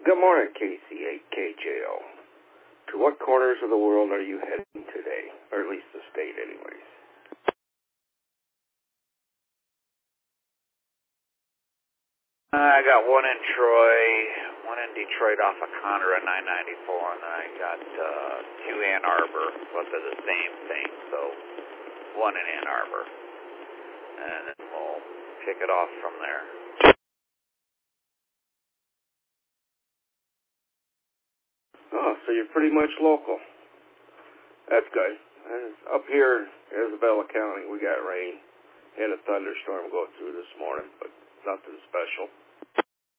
Good morning, KC8KJO. To what corners of the world are you heading today? Or at least the state, anyways. I got one in Troy, one in Detroit off of Conroe 994, and then I got two Ann Arbor, but they're the same thing, so one in Ann Arbor. And then we'll kick it off from there. Oh, so you're pretty much local. That's good. And up here in Isabella County, we got rain. Had a thunderstorm go through this morning, but nothing special.